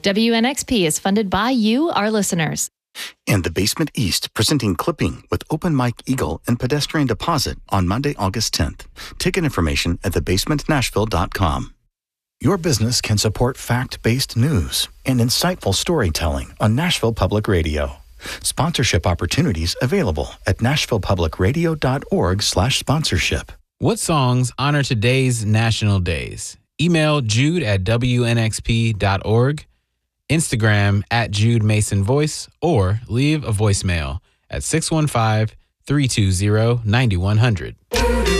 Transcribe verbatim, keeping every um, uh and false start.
W N X P is funded by you, our listeners. And the Basement East, presenting Clipping with Open Mike Eagle and Pedestrian Deposit on Monday, August tenth. Ticket information at the basement nashville dot com. Your business can support fact-based news and insightful storytelling on Nashville Public Radio. Sponsorship opportunities available at nashville public radio dot org slash sponsorship. What songs honor today's national days? Email Jude at W N X P dot org, Instagram at Jude Mason Voice, or leave a voicemail at six one five, three two zero, nine one zero zero.